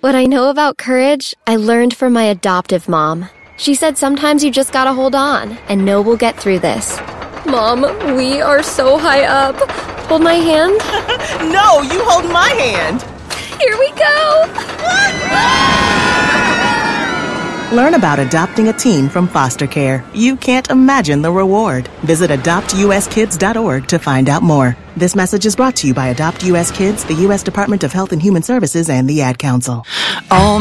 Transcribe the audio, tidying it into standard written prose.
What I know about courage, I learned from my adoptive mom. She said sometimes you just gotta hold on and know we'll get through this. Mom, we are so high up. Hold my hand? No, you hold my hand. Here we go. Learn about adopting a teen from foster care. You can't imagine the reward. Visit adoptuskids.org to find out more. This message is brought to you by Adopt US Kids, the U.S. Department of Health and Human Services, and the Ad Council. All